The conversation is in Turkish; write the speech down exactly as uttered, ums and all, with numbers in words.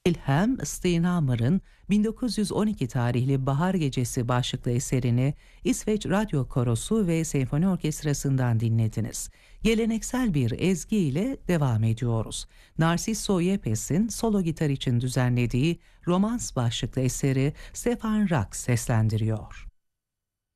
Wilhelm Steinhammer'ın bin dokuz yüz on iki tarihli Bahar Gecesi başlıklı eserini İsveç Radyo Korosu ve Senfoni Orkestrası'ndan dinlediniz. Geleneksel bir ezgi ile devam ediyoruz. Narciso Yepes'in solo gitar için düzenlediği Romans başlıklı eseri Stefan Rack seslendiriyor.